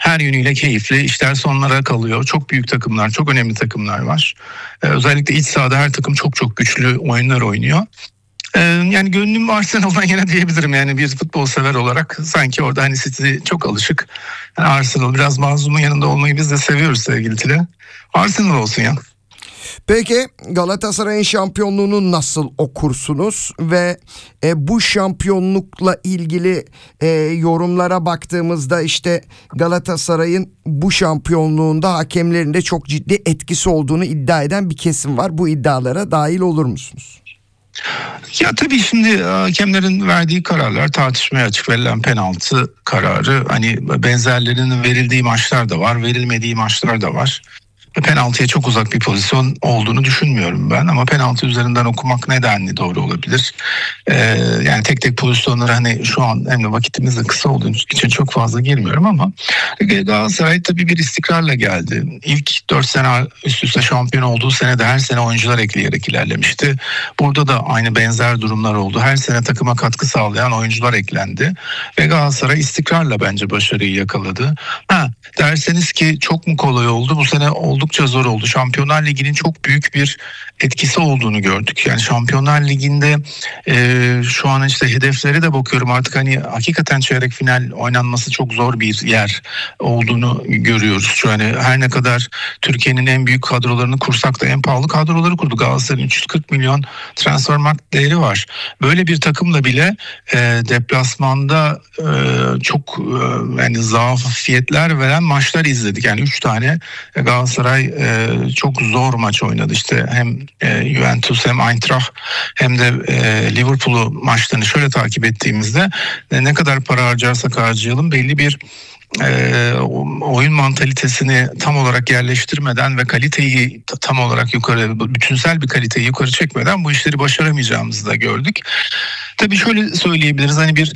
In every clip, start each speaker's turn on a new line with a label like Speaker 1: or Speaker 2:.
Speaker 1: her yönüyle keyifli. İşler sonlara kalıyor. Çok büyük takımlar, çok önemli takımlar var. Özellikle iç sahada her takım çok çok güçlü oyunlar oynuyor. Yani gönlüm Arsenal'dan yana diyebilirim, yani bir futbol sever olarak. Sanki orada hani City çok alışık. Yani Arsenal biraz mazlumun yanında olmayı biz de seviyoruz sevgili Tile. Arsenal olsun ya.
Speaker 2: Peki Galatasaray'ın şampiyonluğunu nasıl okursunuz ve bu şampiyonlukla ilgili yorumlara baktığımızda işte Galatasaray'ın bu şampiyonluğunda hakemlerin de çok ciddi etkisi olduğunu iddia eden bir kesim var. Bu iddialara dahil olur musunuz?
Speaker 1: Ya tabii şimdi hakemlerin verdiği kararlar tartışmaya açık. Verilen penaltı kararı, hani benzerlerinin verildiği maçlar da var, verilmediği maçlar da var. Penaltıya çok uzak bir pozisyon olduğunu düşünmüyorum ben, ama penaltı üzerinden okumak nedenli doğru olabilir. Yani tek tek pozisyonlara hani şu an hem de vakitimiz de kısa olduğu için çok fazla girmiyorum, ama Galatasaray tabii bir istikrarla geldi. İlk 4 sene üst üste şampiyon olduğu sene de her sene oyuncular ekleyerek ilerlemişti. Burada da aynı benzer durumlar oldu. Her sene takıma katkı sağlayan oyuncular eklendi ve Galatasaray istikrarla bence başarıyı yakaladı. Derseniz ki çok mu kolay oldu? Bu sene oldukça zor oldu. Şampiyonlar Ligi'nin çok büyük bir etkisi olduğunu gördük. Yani Şampiyonlar Ligi'nde şu an işte hedeflere de bakıyorum, artık hani hakikaten çeyrek final oynanması çok zor bir yer olduğunu görüyoruz. Şu an her ne kadar Türkiye'nin en büyük kadrolarını kursak da en pahalı kadroları kurdu. Galatasaray'ın 340 milyon transfermarkt değeri var. Böyle bir takımla bile deplasmanda çok yani zafiyetler veren maçlar izledik. Yani 3 tane Galatasaray çok zor maç oynadı. İşte hem Juventus hem Eintracht hem de Liverpool'u maçlarını şöyle takip ettiğimizde ne kadar para harcarsak harcayalım belli bir oyun mantalitesini tam olarak yerleştirmeden ve kaliteyi tam olarak yukarı, bütünsel bir kaliteyi yukarı çekmeden bu işleri başaramayacağımızı da gördük. Tabii şöyle söyleyebiliriz, hani bir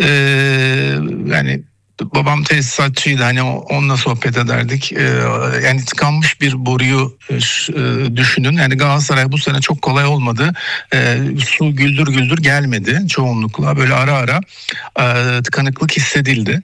Speaker 1: yani babam tesisatçıydı, hani onunla sohbet ederdik. Yani tıkanmış bir boruyu düşünün. Yani Galatasaray bu sene çok kolay olmadı. Su güldür güldür gelmedi çoğunlukla. Böyle ara ara tıkanıklık hissedildi.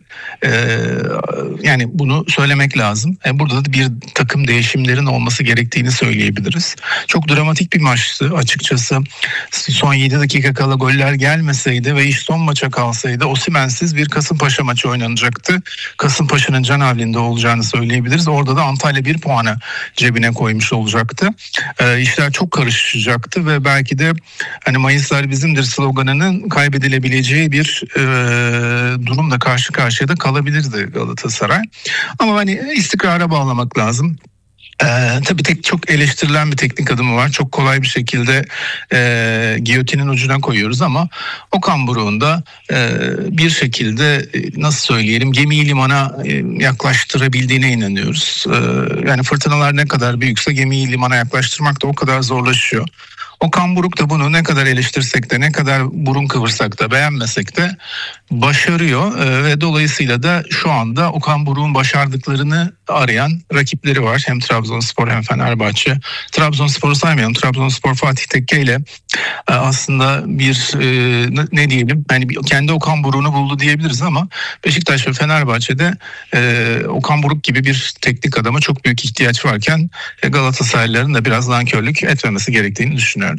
Speaker 1: Yani bunu söylemek lazım. Burada da bir takım değişimlerin olması gerektiğini söyleyebiliriz. Çok dramatik bir maçtı açıkçası. Son 7 dakika kala goller gelmeseydi ve iş son maça kalsaydı Osimhen'siz bir Kasımpaşa maçı oynanacaktı. Kasımpaşa'nın canavlinde olacağını söyleyebiliriz. Orada da Antalya 1 puanı cebine koymuş olacaktı. İşler çok karışacaktı ve belki de hani Mayıslar bizimdir sloganının kaybedilebileceği bir durumla karşı karşıya da kalabilirdi Galatasaray. Ama hani istikrara bağlamak lazım. Tabii çok eleştirilen bir teknik adımı var. Çok kolay bir şekilde giyotinin ucuna koyuyoruz, ama Okan Buruk'un da bir şekilde nasıl söyleyelim gemiyi limana yaklaştırabildiğine inanıyoruz. Yani fırtınalar ne kadar büyükse gemiyi limana yaklaştırmak da o kadar zorlaşıyor. Okan Buruk da bunu ne kadar eleştirsek de, ne kadar burun kıvırsak da, beğenmesek de başarıyor ve dolayısıyla da şu anda Okan Buruk'un başardıklarını arayan rakipleri var. Hem Trabzonspor hem Fenerbahçe. Trabzonspor'u saymayalım. Trabzonspor Fatih Tekke ile aslında bir ne diyelim, yani kendi Okan Buruk'unu buldu diyebiliriz, ama Beşiktaş ve Fenerbahçe'de Okan Buruk gibi bir teknik adama çok büyük ihtiyaç varken Galatasaraylıların da biraz nankörlük etmemesi gerektiğini düşünüyorum.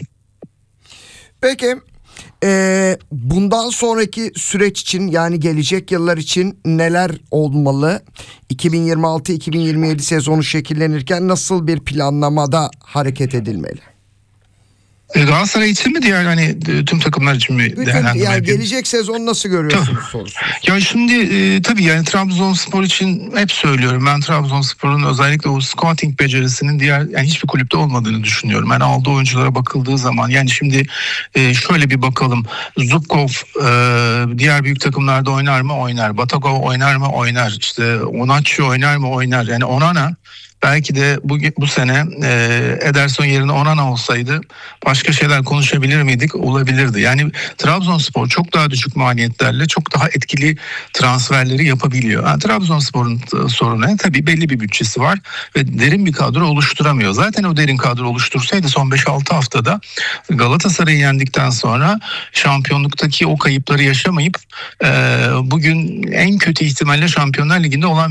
Speaker 2: Peki bundan sonraki süreç için, yani gelecek yıllar için neler olmalı? 2026-2027 sezonu şekillenirken nasıl bir planlamada hareket edilmeli?
Speaker 1: Galatasaray için mi, diğer hani tüm takımlar için mi değerlendirme
Speaker 2: yani
Speaker 1: yapayım?
Speaker 2: gelecek sezon nasıl görüyorsunuz sorusu.
Speaker 1: Ya şimdi tabii yani Trabzonspor için hep söylüyorum, ben Trabzonspor'un özellikle o scouting becerisinin yani hiçbir kulüpte olmadığını düşünüyorum. Yani aldığı oyunculara bakıldığı zaman, yani şimdi şöyle bir bakalım. Zubkov diğer büyük takımlarda oynar mı? Oynar. Batagov oynar mı? Oynar. İşte Onatçı oynar mı? Oynar. Yani Onana belki de bu sene Ederson yerine Onana olsaydı başka şeyler konuşabilir miydik? Olabilirdi. Yani Trabzonspor çok daha düşük maliyetlerle çok daha etkili transferleri yapabiliyor. Yani Trabzonspor'un sorunu tabii belli bir bütçesi var ve derin bir kadro oluşturamıyor. Zaten o derin kadro oluştursaydı son 5-6 haftada Galatasaray'ı yendikten sonra şampiyonluktaki o kayıpları yaşamayıp bugün en kötü ihtimalle Şampiyonlar Ligi'nde olan